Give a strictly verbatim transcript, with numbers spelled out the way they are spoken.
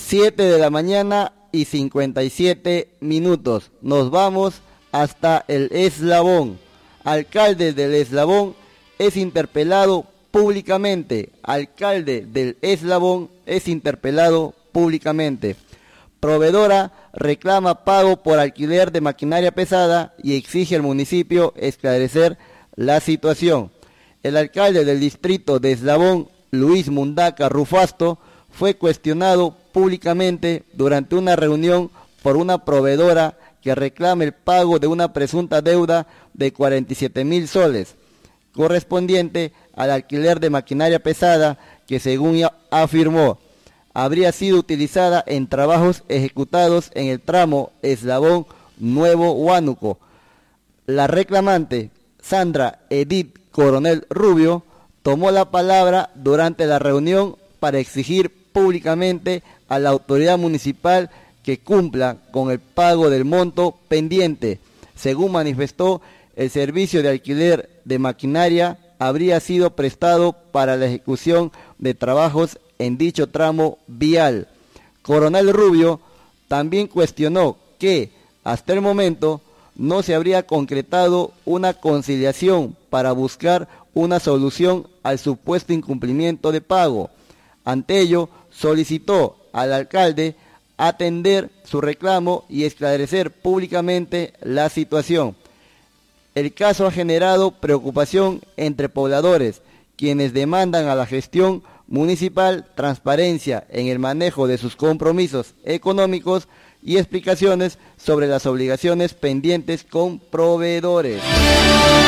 siete de la mañana y cincuenta y siete minutos. Nos vamos hasta el Eslabón. Alcalde del Eslabón es interpelado públicamente. Alcalde del Eslabón es interpelado públicamente. Proveedora reclama pago por alquiler de maquinaria pesada y exige al municipio esclarecer la situación. El alcalde del distrito de Eslabón, Luis Mundaca Rufasto, fue cuestionado públicamente durante una reunión por una proveedora que reclama el pago de una presunta deuda de cuarenta y siete mil soles, correspondiente al alquiler de maquinaria pesada que, según afirmó, habría sido utilizada en trabajos ejecutados en el tramo Eslabón Nuevo Huánuco. La reclamante, Sandra Edith Coronel Rubio, tomó la palabra durante la reunión para exigir públicamente a la autoridad municipal que cumpla con el pago del monto pendiente. Según manifestó, el servicio de alquiler de maquinaria habría sido prestado para la ejecución de trabajos en dicho tramo vial. Coronel Rubio también cuestionó que, hasta el momento, no se habría concretado una conciliación para buscar una solución al supuesto incumplimiento de pago. Ante ello, solicitó al alcalde atender su reclamo y esclarecer públicamente la situación. El caso ha generado preocupación entre pobladores, quienes demandan a la gestión municipal transparencia en el manejo de sus compromisos económicos y explicaciones sobre las obligaciones pendientes con proveedores.